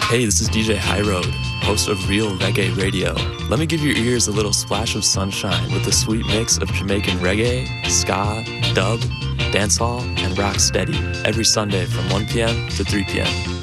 Hey, this is DJ High Road, host of Real Reggae Radio. Let me give your ears a little splash of sunshine with a sweet mix of Jamaican reggae, ska, dub, dancehall, and rock steady every Sunday from 1 p.m. to 3 p.m.